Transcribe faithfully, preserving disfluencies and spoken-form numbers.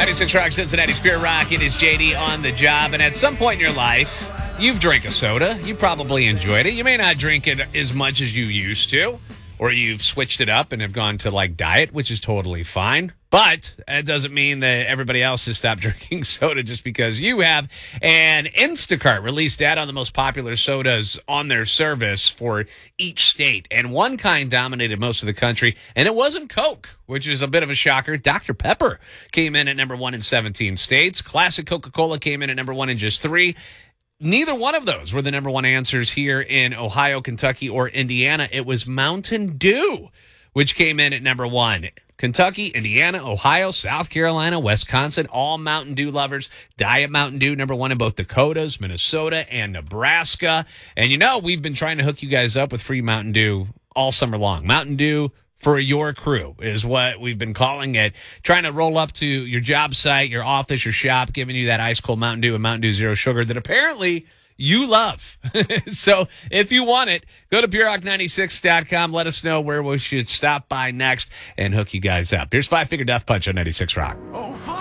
ninety-six Rock, Cincinnati Spirit Rock. It is J D on the job. And at some point in your life, you've drank a soda. You probably enjoyed it. You may not drink it as much as you used to, or you've switched it up and have gone to like diet, which is totally fine. But that doesn't mean that everybody else has stopped drinking soda just because you have. And Instacart released data on the most popular sodas on their service for each state. And one kind dominated most of the country, and it wasn't Coke, which is a bit of a shocker. Doctor Pepper came in at number one in seventeen states. Classic Coca-Cola came in at number one in just three. Neither one of those were the number one answers here in Ohio, Kentucky, or Indiana. It was Mountain Dew, which came in at number one. Kentucky, Indiana, Ohio, South Carolina, Wisconsin, all Mountain Dew lovers. Diet Mountain Dew, number one in both Dakotas, Minnesota, and Nebraska. And you know, we've been trying to hook you guys up with free Mountain Dew all summer long. Mountain Dew for your crew is what we've been calling it. Trying to roll up to your job site, your office, your shop, giving you that ice cold Mountain Dew and Mountain Dew Zero Sugar that apparently you love. So if you want it, go to pure rock ninety-six dot com. Let us know where we should stop by next and hook you guys up. Here's Five Finger Death Punch on ninety-six Rock. Oh.